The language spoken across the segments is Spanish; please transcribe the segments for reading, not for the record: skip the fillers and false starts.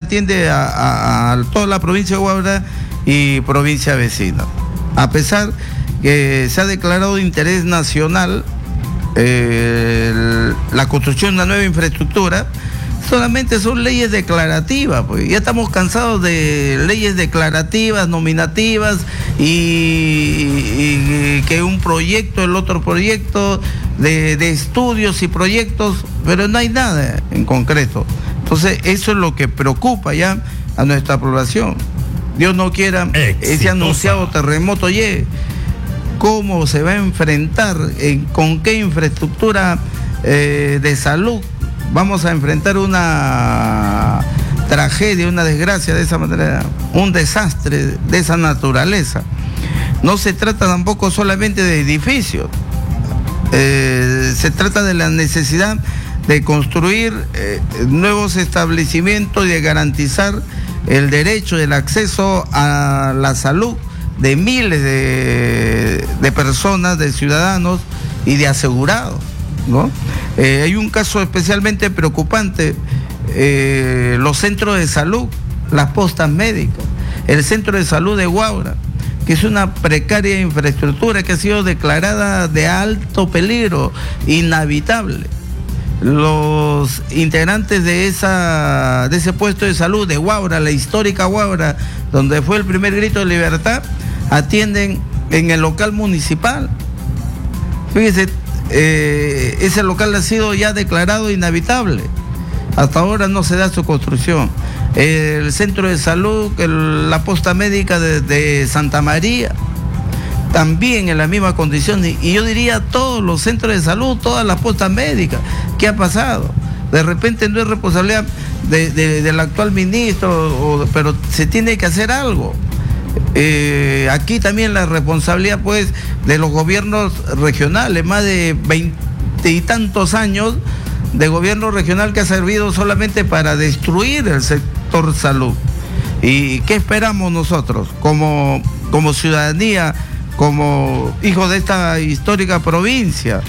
atiende a toda la provincia de Huaura y provincia vecina. A pesar que se ha declarado de interés nacional la construcción de una nueva infraestructura, solamente son leyes declarativas, pues ya estamos cansados de leyes declarativas, nominativas, y que un proyecto, el otro proyecto, de estudios y proyectos, pero no hay nada en concreto. Entonces eso es lo que preocupa ya a nuestra población. Dios no quiera, ese anunciado terremoto llegue. ¿Cómo se va a enfrentar? ¿Con qué infraestructura de salud vamos a enfrentar una tragedia, una desgracia de esa manera, un desastre de esa naturaleza? No se trata tampoco solamente de edificios, se trata de la necesidad de construir nuevos establecimientos y de garantizar el derecho del acceso a la salud de miles de personas, de ciudadanos y de asegurados, ¿no? Hay un caso especialmente preocupante, los centros de salud, las postas médicas, el centro de salud de Huaura, que es una precaria infraestructura que ha sido declarada de alto peligro, inhabitable. Los integrantes de ese puesto de salud de Huaura, la histórica Huaura, donde fue el primer grito de libertad, atienden en el local municipal. Fíjese, ese local ha sido ya declarado inhabitable. Hasta ahora no se da su construcción. El centro de salud, la posta médica de Santa María, también en la misma condición. Y yo diría todos los centros de salud, todas las postas médicas. ¿Qué ha pasado? De repente no es responsabilidad del actual ministro, pero se tiene que hacer algo. Aquí también la responsabilidad pues de los gobiernos regionales, más de 20 y tantos años de gobierno regional que ha servido solamente para destruir el sector salud. ¿Y qué esperamos nosotros como ciudadanía, como hijos de esta histórica provincia,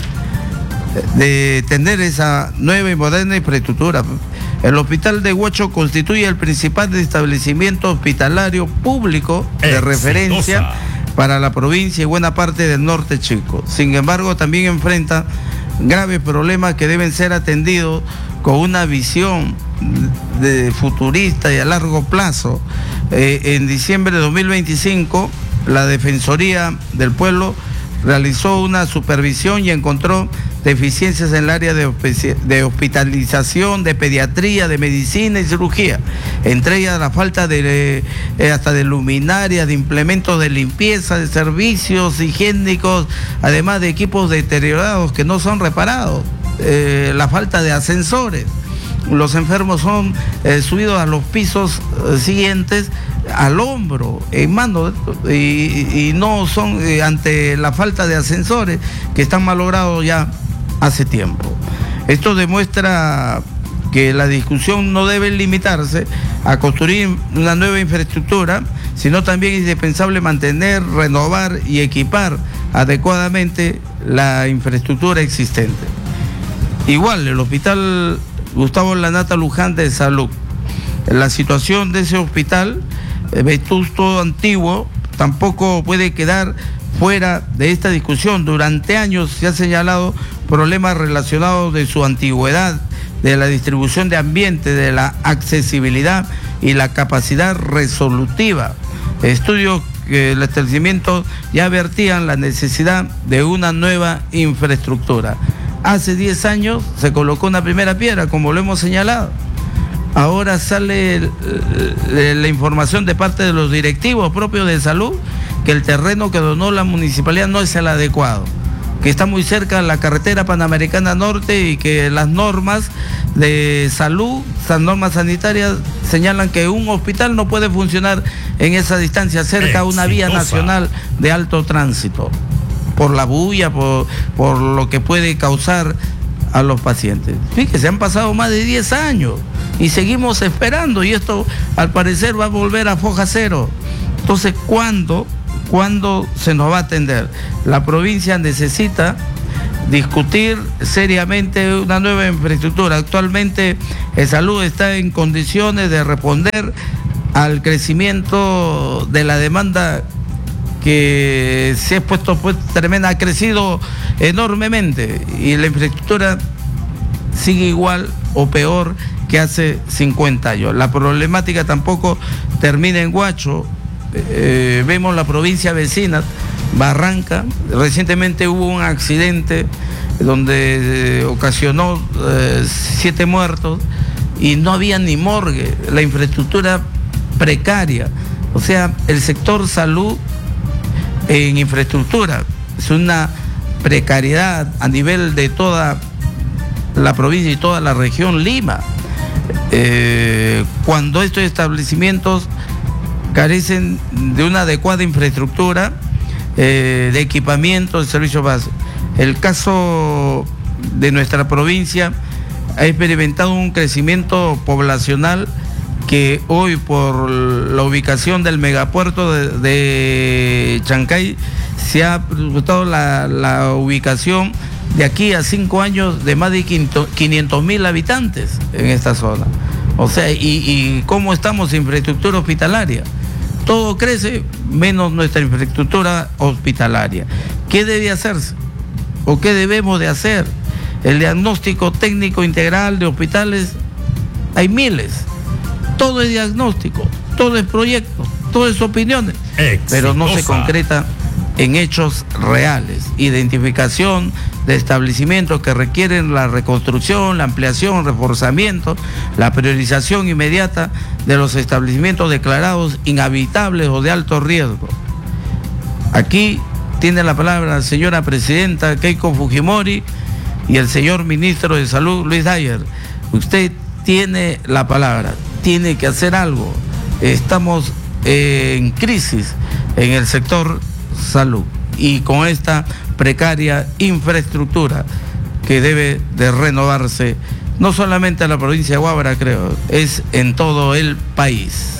de tener esa nueva y moderna infraestructura? El hospital de Huacho constituye el principal establecimiento hospitalario público de referencia para la provincia y buena parte del norte chico. Sin embargo, también enfrenta graves problemas que deben ser atendidos con una visión futurista y a largo plazo. En diciembre de 2025, la Defensoría del Pueblo realizó una supervisión y encontró deficiencias en el área de hospitalización, de pediatría, de medicina y cirugía, entre ellas la falta hasta de luminarias, de implementos de limpieza, de servicios higiénicos, además de equipos deteriorados que no son reparados, la falta de ascensores. Los enfermos son subidos a los pisos siguientes al hombro, en mano, y no son ante la falta de ascensores que están malogrados ya hace tiempo. Esto demuestra que la discusión no debe limitarse a construir una nueva infraestructura, sino también es indispensable mantener, renovar y equipar adecuadamente la infraestructura existente. Igual, el Hospital Gustavo Lanata Luján de Salud. La situación de ese hospital, vetusto, antiguo, tampoco puede quedar fuera de esta discusión. Durante años se han señalado problemas relacionados de su antigüedad, de la distribución de ambiente, de la accesibilidad y la capacidad resolutiva. Estudios que el establecimiento ya advertían la necesidad de una nueva infraestructura. Hace 10 años se colocó una primera piedra, como lo hemos señalado. Ahora sale la información de parte de los directivos propios de salud que el terreno que donó la municipalidad no es el adecuado, que está muy cerca de la carretera Panamericana Norte y que las normas de salud, las normas sanitarias señalan que un hospital no puede funcionar en esa distancia, cerca a una vía nacional de alto tránsito, por la bulla, por lo que puede causar a los pacientes. Fíjense, han pasado más de 10 años y seguimos esperando, y esto al parecer va a volver a foja cero. Entonces, ¿cuándo se nos va a atender? La provincia necesita discutir seriamente una nueva infraestructura. Actualmente el salud está en condiciones de responder al crecimiento de la demanda que se ha puesto pues tremenda, ha crecido enormemente y la infraestructura sigue igual o peor que hace 50 años. La problemática tampoco termina en Huacho. Vemos la provincia vecina, Barranca. Recientemente hubo un accidente donde ocasionó 7 muertos y no había ni morgue, la infraestructura precaria. O sea, el sector salud en infraestructura es una precariedad a nivel de toda la provincia y toda la región Lima. Cuando estos establecimientos carecen de una adecuada infraestructura, de equipamiento, de servicios básicos. El caso de nuestra provincia ha experimentado un crecimiento poblacional que hoy, por la ubicación del megapuerto de Chancay, se ha presentado la ubicación de aquí a 5 años de más de 500.000 habitantes en esta zona. O sea, y cómo estamos en infraestructura hospitalaria. Todo crece menos nuestra infraestructura hospitalaria. ¿Qué debe hacerse? ¿O qué debemos de hacer? El diagnóstico técnico integral de hospitales, hay miles. Todo es diagnóstico, todo es proyecto, todo es opiniones, pero no se concreta en hechos reales. Identificación de establecimientos que requieren la reconstrucción, la ampliación, reforzamiento, la priorización inmediata de los establecimientos declarados inhabitables o de alto riesgo. Aquí tiene la palabra la señora presidenta Keiko Fujimori y el señor ministro de Salud, Luis Dyer. Usted tiene la palabra, tiene que hacer algo. Estamos en crisis en el sector salud y con esta precaria infraestructura que debe de renovarse, no solamente en la provincia de Huánuco, creo, es en todo el país.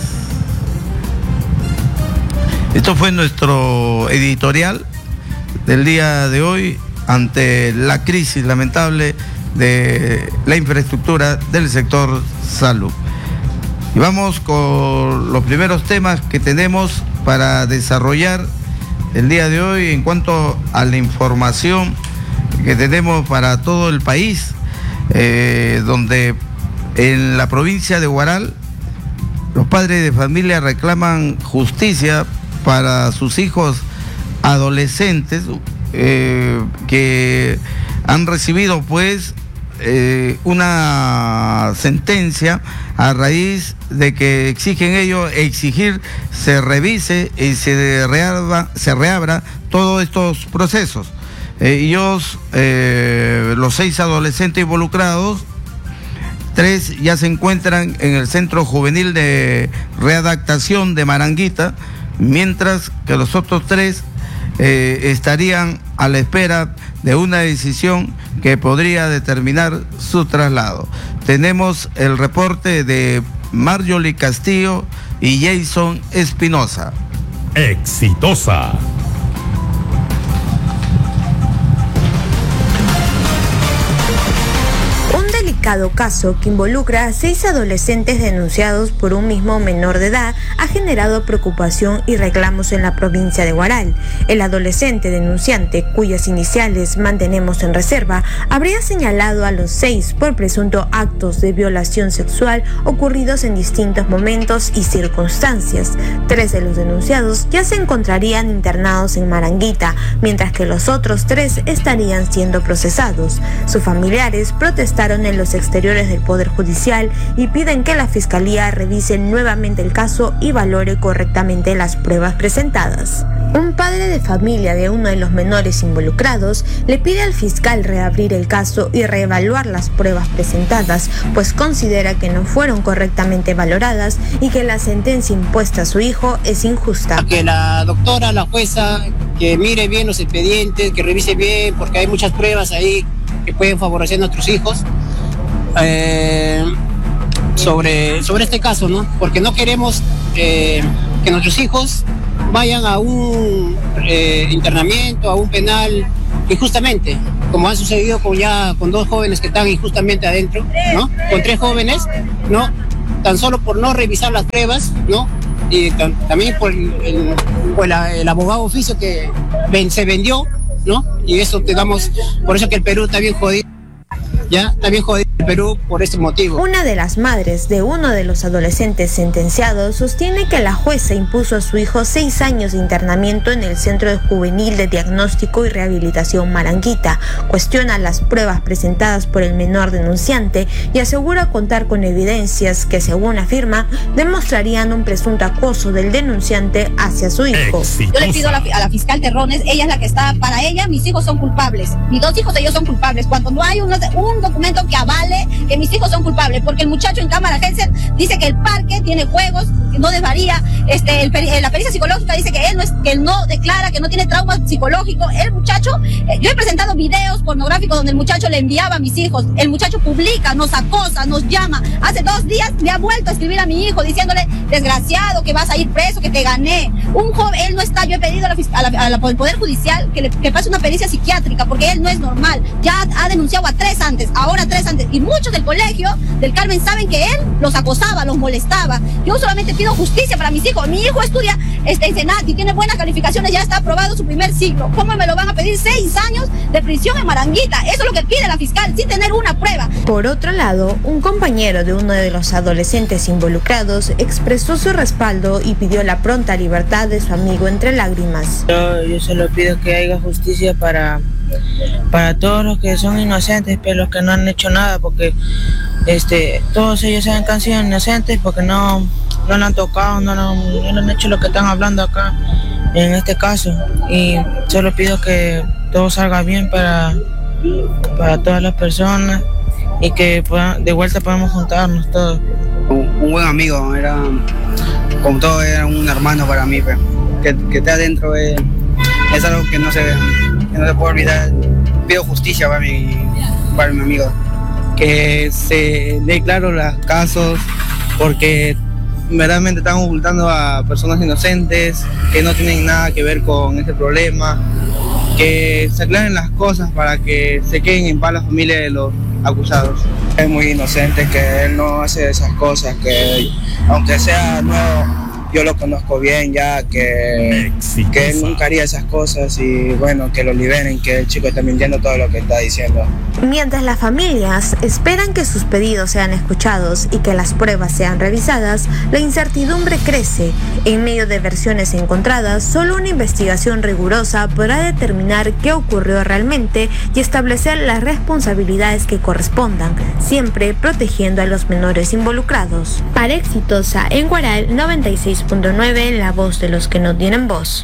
Esto fue nuestro editorial del día de hoy ante la crisis lamentable de la infraestructura del sector salud. Y vamos con los primeros temas que tenemos para desarrollar el día de hoy en cuanto a la información que tenemos para todo el país, donde en la provincia de Huaral los padres de familia reclaman justicia para sus hijos adolescentes que han recibido pues una sentencia a raíz de que exigen ellos se revise y se reabra todos estos procesos. Ellos, los 6 adolescentes involucrados, 3 ya se encuentran en el Centro Juvenil de Readaptación de Maranguita, mientras que los otros 3 estarían a la espera de una decisión que podría determinar su traslado. Tenemos el reporte de Marjorie Castillo y Jason Espinosa. Exitosa. Caso que involucra a 6 adolescentes denunciados por un mismo menor de edad ha generado preocupación y reclamos en la provincia de Huaral. El adolescente denunciante, cuyas iniciales mantenemos en reserva, habría señalado a los 6 por presuntos actos de violación sexual ocurridos en distintos momentos y circunstancias. 3 de los denunciados ya se encontrarían internados en Maranguita, mientras que los otros 3 estarían siendo procesados. Sus familiares protestaron en los exteriores del Poder Judicial y piden que la Fiscalía revise nuevamente el caso y valore correctamente las pruebas presentadas. Un padre de familia de uno de los menores involucrados le pide al fiscal reabrir el caso y reevaluar las pruebas presentadas, pues considera que no fueron correctamente valoradas y que la sentencia impuesta a su hijo es injusta. Que la doctora, la jueza, que mire bien los expedientes, que revise bien, porque hay muchas pruebas ahí que pueden favorecer a nuestros hijos. Sobre este caso, ¿no? Porque no queremos que nuestros hijos vayan a un internamiento, a un penal, injustamente. como ha sucedido con 2 jóvenes que están injustamente adentro, ¿no? Con 3 jóvenes, ¿no? Tan solo por no revisar las pruebas, ¿no? Y también por el abogado oficio que se vendió, ¿no? Y eso, digamos, por eso que el Perú está bien jodido. Ya está bien jodido el Perú por este motivo. Una de las madres de uno de los adolescentes sentenciados sostiene que la jueza impuso a su hijo 6 años de internamiento en el Centro Juvenil de Diagnóstico y Rehabilitación Maranguita. Cuestiona las pruebas presentadas por el menor denunciante y asegura contar con evidencias que, según afirma, demostrarían un presunto acoso del denunciante hacia su hijo. Yo le pido a la fiscal Terrones, ella es la que está, para ella mis hijos son culpables, mis 2 hijos ellos son culpables, cuando no hay un documento que avale que mis hijos son culpables, porque el muchacho en cámara Hensel dice que el parque tiene juegos, que no desvaría, la pericia psicológica dice que él no declara, que no tiene trauma psicológico. El muchacho, yo he presentado videos pornográficos donde el muchacho le enviaba a mis hijos, el muchacho publica, nos acosa, nos llama. Hace 2 días me ha vuelto a escribir a mi hijo diciéndole, desgraciado, que vas a ir preso, que te gané. Un joven, él no está, yo he pedido al Poder Judicial que pase una pericia psiquiátrica, porque él no es normal, ya ha denunciado a 3 antes, ahora 3 antes, y muchos del colegio del Carmen saben que él los acosaba, los molestaba. Yo solamente pido justicia para mis hijos. Mi hijo estudia en Senati, tiene buenas calificaciones, ya está aprobado su primer ciclo. ¿Cómo me lo van a pedir 6 años de prisión en Maranguita? Eso es lo que pide la fiscal, sin tener una prueba. Por otro lado, un compañero de uno de los adolescentes involucrados expresó su respaldo y pidió la pronta libertad de su amigo entre lágrimas. Yo solo pido que haya justicia para todos los que son inocentes, pero los que no han hecho nada, porque todos ellos saben que han sido inocentes porque no lo han tocado, no han hecho lo que están hablando acá en este caso, y solo pido que todo salga bien para todas las personas y que de vuelta podamos juntarnos todos. Un buen amigo, era como todo, era un hermano para mí, pero que esté adentro es algo que no se puede olvidar. Pido justicia para mi amigo, que se dé claro los casos, porque verdaderamente están ocultando a personas inocentes que no tienen nada que ver con este problema, que se aclaren las cosas para que se queden en paz las familias de los acusados. Es muy inocente, que él no hace esas cosas, que aunque sea nuevo, yo lo conozco bien ya, que él nunca haría esas cosas, y bueno, que lo liberen, que el chico está mintiendo todo lo que está diciendo. Mientras las familias esperan que sus pedidos sean escuchados y que las pruebas sean revisadas, la incertidumbre crece. En medio de versiones encontradas, solo una investigación rigurosa podrá determinar qué ocurrió realmente y establecer las responsabilidades que correspondan, siempre protegiendo a los menores involucrados. Para Exitosa, en Guaral 96.9, la voz de los que no tienen voz.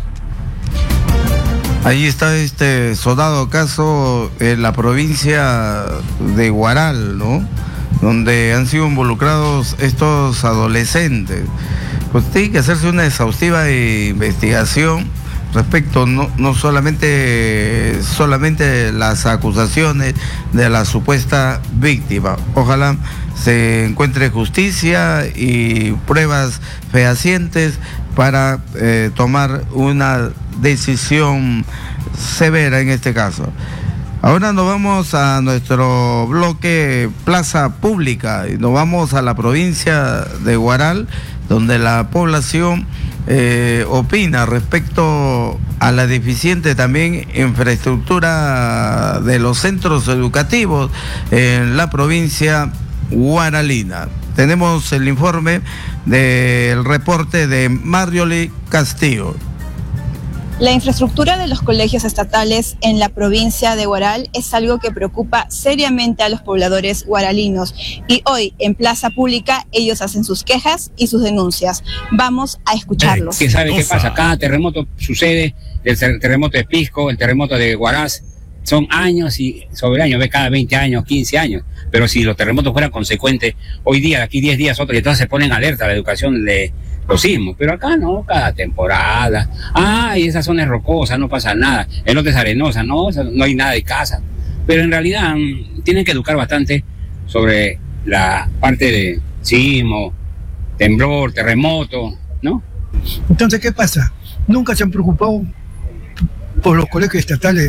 Ahí está este sonado caso en la provincia de Guaral, ¿no? Donde han sido involucrados estos adolescentes. Pues tiene que hacerse una exhaustiva investigación respecto no solamente las acusaciones de la supuesta víctima. Ojalá se encuentre justicia y pruebas fehacientes para tomar una decisión severa en este caso. Ahora nos vamos a nuestro bloque Plaza Pública y nos vamos a la provincia de Guaral, donde la población opina respecto a la deficiente también infraestructura de los centros educativos en la provincia guaralina. Tenemos el informe del reporte de Marjorie Castillo. La infraestructura de los colegios estatales en la provincia de Guaral es algo que preocupa seriamente a los pobladores guaralinos, y hoy en Plaza Pública ellos hacen sus quejas y sus denuncias. Vamos a escucharlos. ¿Quién sabe qué pasa? Cada terremoto sucede, el terremoto de Pisco, el terremoto de Huaraz, son años y sobre años, ves, cada 20 años, 15 años, pero si los terremotos fueran consecuentes, hoy día, de aquí 10 días, otros, y entonces se ponen alerta a la educación de los sismos, pero acá no, cada temporada. Y esa zona es rocosa, no pasa nada. El otro es arenosa, no hay nada de casa. Pero en realidad tienen que educar bastante sobre la parte de sismo, temblor, terremoto, ¿no? Entonces, ¿qué pasa? Nunca se han preocupado por los colegios estatales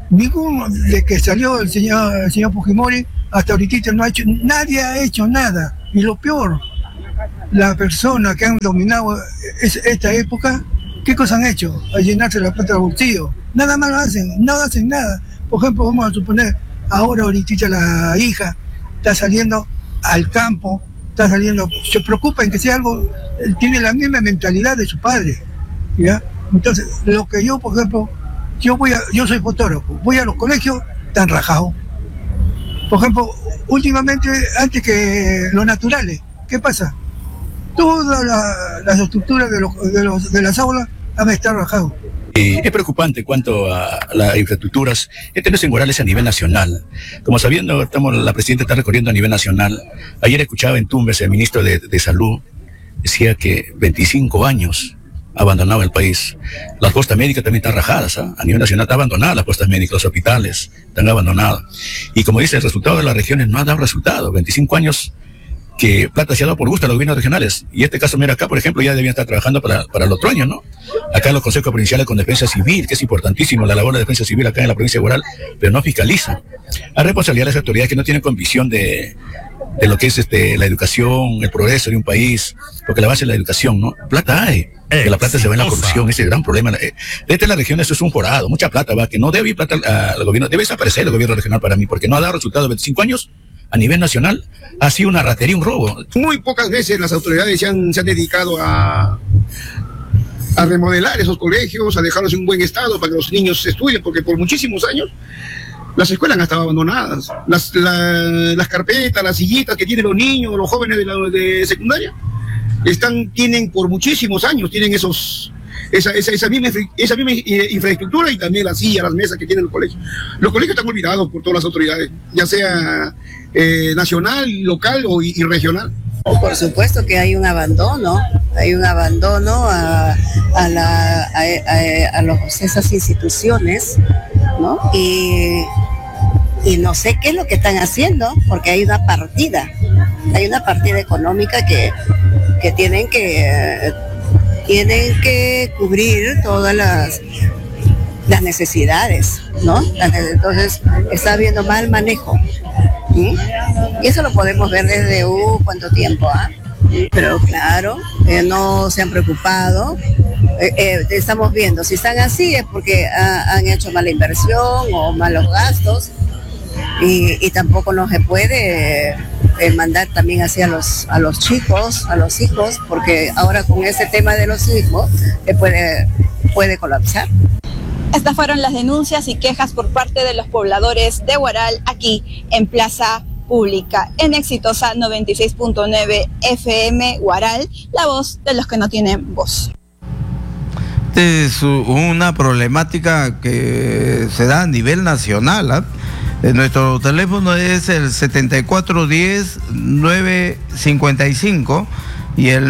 Ninguno de que salió el señor Fujimori hasta ahorita nadie ha hecho nada. Y lo peor, las personas que han dominado esta época, ¿qué cosa han hecho? A llenarse la plata del bolsillo. Nada más lo hacen, no hacen nada. Por ejemplo, vamos a suponer, ahorita la hija está saliendo al campo, se preocupa en que sea algo, tiene la misma mentalidad de su padre, ¿ya? Entonces, lo que yo, por ejemplo, yo soy fotógrafo, voy a los colegios, están rajados. Por ejemplo, últimamente, antes que los naturales, ¿qué pasa? Todas las estructuras de las aulas han estado rajadas. Es preocupante cuanto a las infraestructuras, en Guaral es a nivel nacional. Como sabiendo, la presidenta está recorriendo a nivel nacional. Ayer escuchaba en Tumbes el ministro de Salud, decía que 25 años abandonaba el país. Las postas médicas también están rajadas, ¿eh? A nivel nacional está abandonada las postas médicas, los hospitales están abandonados. Y como dice, el resultado de las regiones no ha dado resultado. 25 años que plata se ha dado por gusto a los gobiernos regionales. Y este caso, mira, acá, por ejemplo, ya debían estar trabajando para el otro año, ¿no? Acá los consejos provinciales con defensa civil, que es importantísimo la labor de defensa civil acá en la provincia de Guaral, pero no fiscalizan. Hay responsabilidad de las autoridades que no tienen convicción de lo que es la educación, el progreso de un país, porque la base es la educación, ¿no? Plata hay, que la plata se va en la corrupción, ese es el gran problema. Desde la región eso es un forado, mucha plata va, que no debe ir plata al gobierno, debe desaparecer el gobierno regional para mí, porque no ha dado resultados de 25 años. A nivel nacional ha sido una ratería, un robo. Muy pocas veces las autoridades se han dedicado a remodelar esos colegios, a dejarlos en un buen estado para que los niños estudien, porque por muchísimos años las escuelas han estado abandonadas. Las carpetas, las sillitas que tienen los niños, los jóvenes de secundaria, tienen por muchísimos años, tienen esa misma infraestructura y también las sillas, las mesas que tienen los colegios. Los colegios están olvidados por todas las autoridades, ya sea nacional, local y regional. Por supuesto que hay un abandono a esas instituciones, ¿no? Y no sé qué es lo que están haciendo, porque hay una partida económica que tienen que cubrir todas las necesidades, ¿no? Entonces está habiendo mal manejo. ¿Sí? Y eso lo podemos ver desde cuánto tiempo, pero claro, no se han preocupado. Estamos viendo, si están así es porque han hecho mala inversión o malos gastos, y tampoco no se puede mandar también así a los chicos, a los hijos, porque ahora con ese tema de los hijos puede colapsar. Estas fueron las denuncias y quejas por parte de los pobladores de Guaral aquí en Plaza Pública, en Exitosa 96.9 FM Guaral, la voz de los que no tienen voz. Es una problemática que se da a nivel nacional, Nuestro teléfono es el 7410-955 y el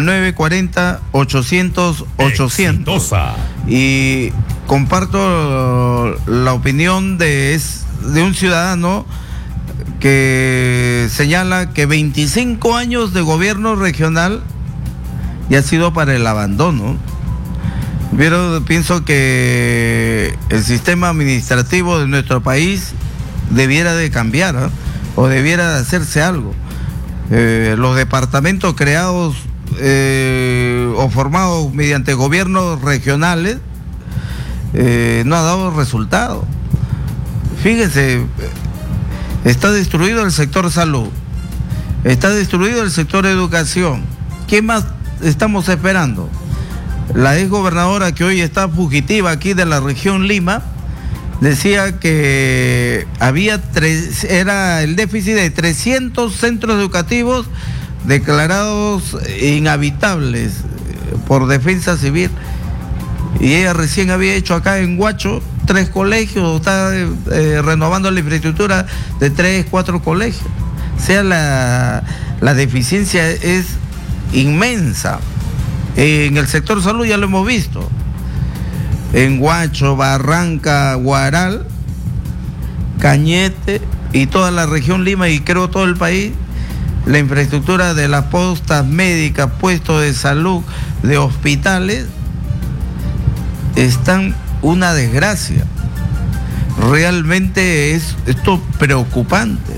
940-800-800. Y comparto la opinión de un ciudadano que señala que 25 años de gobierno regional ya ha sido para el abandono. Pero pienso que el sistema administrativo de nuestro país debiera de cambiar, o debiera de hacerse algo. Los departamentos creados o formados mediante gobiernos regionales no ha dado resultado. Fíjense, está destruido el sector salud, está destruido el sector educación. ¿Qué más estamos esperando? La ex gobernadora, que hoy está fugitiva aquí de la región Lima, decía que era el déficit de 300 centros educativos declarados inhabitables por Defensa Civil. Y ella recién había hecho acá en Huacho 3 colegios, está renovando la infraestructura de 3, 4 colegios. O sea, la deficiencia es inmensa. En el sector salud ya lo hemos visto. En Huacho, Barranca, Guaral, Cañete y toda la región Lima, y creo todo el país, la infraestructura de las postas médicas, puestos de salud, de hospitales, están una desgracia. Realmente es esto preocupante.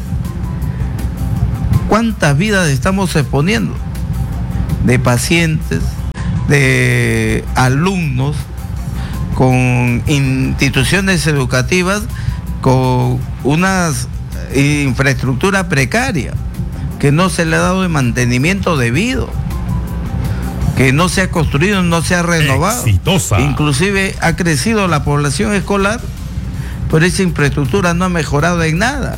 ¿Cuántas vidas estamos exponiendo? De pacientes, de alumnos, con instituciones educativas, con unas infraestructura precaria, que no se le ha dado el mantenimiento debido, que no se ha construido, no se ha renovado. Exitosa. Inclusive ha crecido la población escolar, pero esa infraestructura no ha mejorado en nada.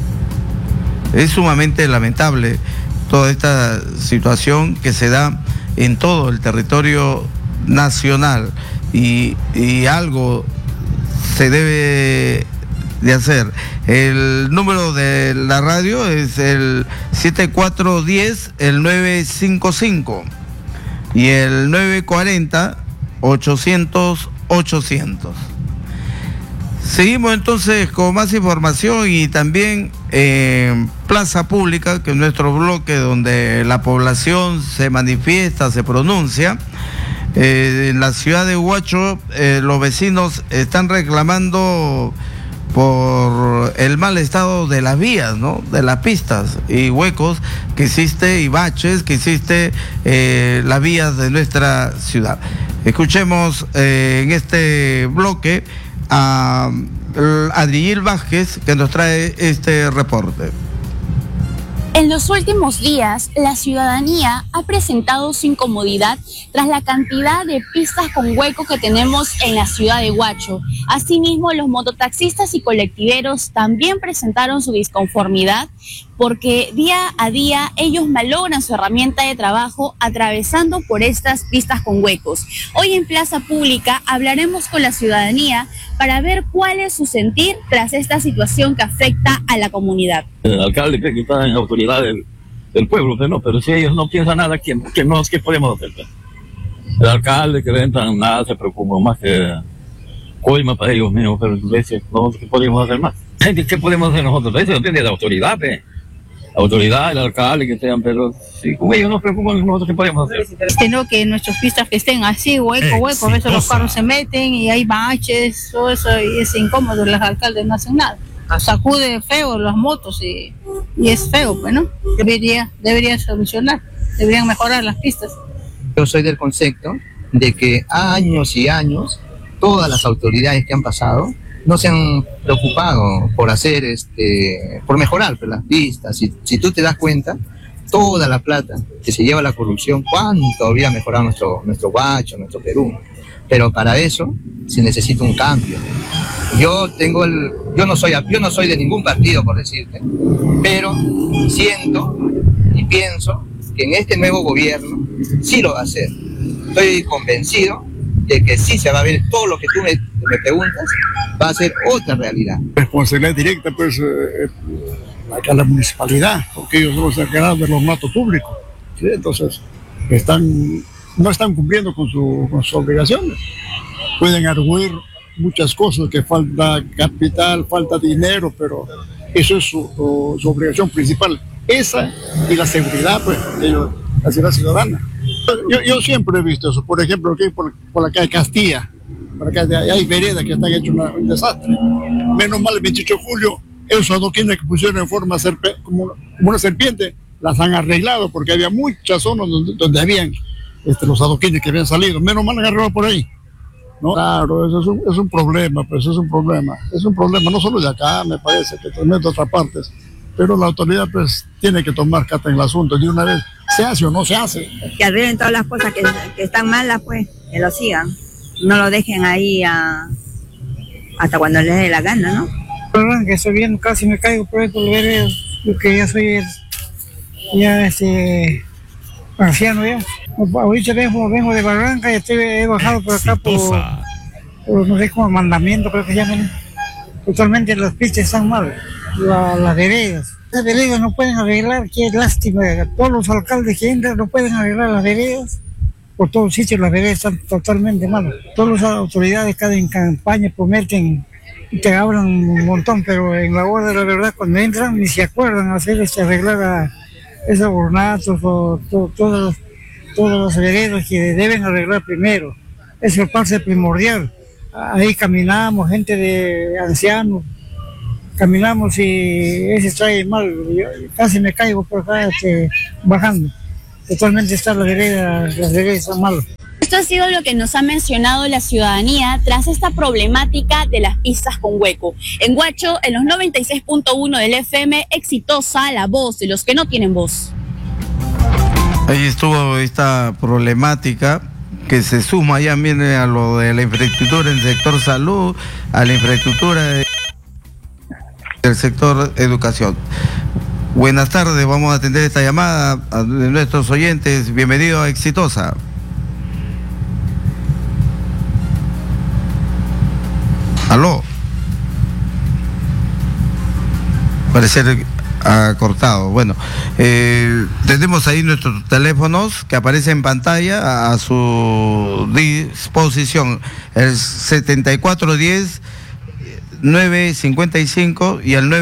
Es sumamente lamentable toda esta situación que se da en todo el territorio nacional y algo se debe de hacer. El número de la radio es el 7410, el 955 y el 940 800 800. Seguimos entonces con más información y también Plaza Pública, que es nuestro bloque donde la población se manifiesta, se pronuncia. En la ciudad de Huacho, los vecinos están reclamando por el mal estado de las vías, ¿no? De las pistas y huecos que existe y baches que existe las vías de nuestra ciudad. Escuchemos en este bloque a Adriel Vázquez, que nos trae este reporte. En los últimos días, la ciudadanía ha presentado su incomodidad tras la cantidad de pistas con hueco que tenemos en la ciudad de Huacho. Asimismo, los mototaxistas y colectiveros también presentaron su disconformidad porque día a día ellos malogran su herramienta de trabajo atravesando por estas pistas con huecos. Hoy en Plaza Pública hablaremos con la ciudadanía para ver cuál es su sentir tras esta situación que afecta a la comunidad. El alcalde cree que está en autoridad del pueblo, pero si ellos no piensan nada, ¿qué podemos hacer? El alcalde que rentan nada se preocupa más que coima para ellos mismos, pero nosotros ¿qué podemos hacer más? ¿Qué podemos hacer nosotros? Eso depende de la autoridad, La autoridad, el alcalde, que sean, pero si con ellos nos preocupan, nosotros ¿qué podemos hacer? No, que nuestras pistas que estén así, hueco, a veces los carros se meten y hay baches, todo eso, y es incómodo, los alcaldes no hacen nada. Sacude feo las motos y es feo, pues, ¿no? Debería solucionar, deberían mejorar las pistas. Yo soy del concepto de que años y años, todas las autoridades que han pasado no se han preocupado por hacer, por mejorar las pistas. Si tú te das cuenta, toda la plata que se lleva la corrupción, cuánto habría mejorado nuestro Huacho, nuestro Perú. Pero para eso se necesita un cambio. Yo no soy de ningún partido, por decirte, pero siento y pienso que en este nuevo gobierno sí lo va a hacer. Estoy convencido de que sí se va a ver todo lo que tú me preguntas, va a ser otra realidad. Responsabilidad directa, pues, acá la municipalidad, porque ellos son los encargados de los matos públicos, ¿sí? Entonces, no están cumpliendo con sus obligaciones. Pueden arguir muchas cosas, que falta capital, falta dinero, pero eso es su obligación principal. Esa y la seguridad, pues, de la ciudad ciudadana. Yo siempre he visto eso. Por ejemplo, aquí por la calle Castilla, por acá hay veredas que están hechas un desastre. Menos mal el 28 de julio, esos adoquines que pusieron en forma como una serpiente, las han arreglado, porque había muchas zonas donde habían los adoquines que habían salido. Menos mal han arreglado por ahí, ¿no? Claro, eso es un problema, pues es un problema. Es un problema no solo de acá, me parece, que también de otras partes. Pero la autoridad, pues, tiene que tomar carta en el asunto de una vez. ¿Se hace o no se hace? Que arreglen todas las cosas que están malas, pues, que lo sigan. No lo dejen ahí hasta cuando les dé la gana, ¿no? Perdón, que estoy viendo, casi me caigo por esto, porque ya soy anciano ya. Ahorita vengo de Barranca y he bajado por acá por no sé, como mandamiento, creo que llaman. Totalmente las pistas están mal, las veredas. Las veredas no pueden arreglar, qué lástima. Todos los alcaldes que entran no pueden arreglar las veredas. Por todos sitios las veredas están totalmente mal. Todas las autoridades cada en campaña prometen y te hablan un montón, pero en la hora de la verdad cuando entran ni se acuerdan hacer arreglar esos ornatos o todos los veredas que deben arreglar primero. Es el parte primordial. ahí caminamos, gente de ancianos, caminamos y ese trae mal, yo casi me caigo por acá bajando. Totalmente están las veredas están malas. Esto ha sido lo que nos ha mencionado la ciudadanía tras esta problemática de las pistas con hueco. En Huacho, en los 96.1 del FM, Exitosa, la voz de los que no tienen voz. Ahí estuvo esta problemática que se suma ya, mire, a lo de la infraestructura en el sector salud, a la infraestructura del sector educación. Buenas tardes, vamos a atender esta llamada de nuestros oyentes. Bienvenido a Exitosa. ¿Aló? Parece ha cortado. Bueno, tenemos ahí nuestros teléfonos que aparecen en pantalla a su disposición. El 7410-955 y el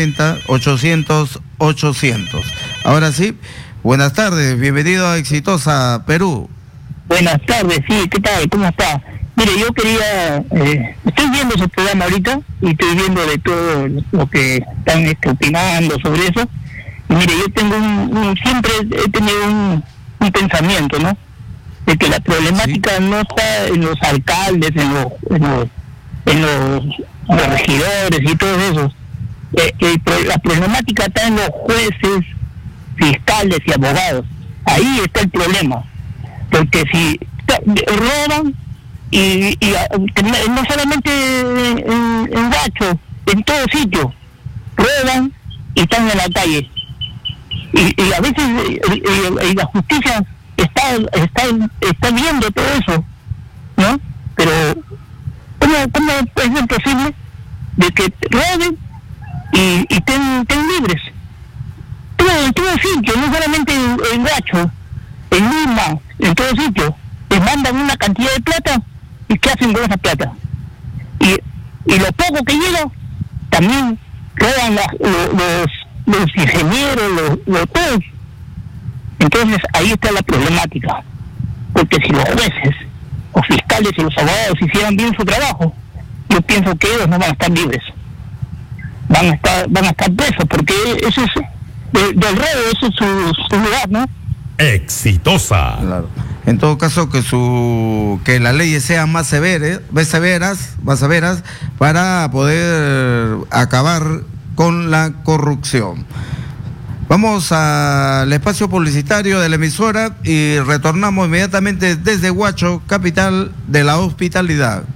940-800-800. Ahora sí, buenas tardes, bienvenido a Exitosa Perú. Buenas tardes, sí, ¿qué tal? ¿Cómo está? Mire, yo quería, estoy viendo ese programa ahorita y estoy viendo de todo lo que están opinando sobre eso. Y mire, yo tengo siempre he tenido un pensamiento, ¿no? De que la problemática no está en los alcaldes, en los regidores y todos esos. La problemática está en los jueces, fiscales y abogados. Ahí está el problema. Porque si roban, y no solamente en Huacho, en todo sitio, roban y están en la calle. Y a veces y la justicia está viendo todo eso, ¿no? Pero ¿cómo es posible de que roben y estén libres? En todo sitio, no solamente en Huacho, en Lima, en todo sitio, les mandan una cantidad de plata. ¿Y qué hacen con esa plata? Y lo poco que llega, también roban los ingenieros, todos. Entonces ahí está la problemática. Porque si los jueces, los fiscales y los abogados hicieran bien su trabajo, yo pienso que ellos no van a estar libres. Van a estar presos, porque eso es del robo, eso es su lugar, ¿no? Exitosa. Claro. En todo caso, que las leyes sean más severas para poder acabar con la corrupción. Vamos al espacio publicitario de la emisora y retornamos inmediatamente desde Huacho, capital de la hospitalidad.